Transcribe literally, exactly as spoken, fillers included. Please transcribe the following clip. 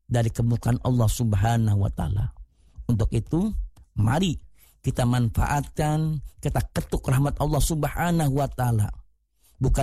dari kemurkaan Allah Subhanahu wa taala. Untuk itu, mari kita manfaatkan, kita ketuk rahmat Allah Subhanahu wa taala.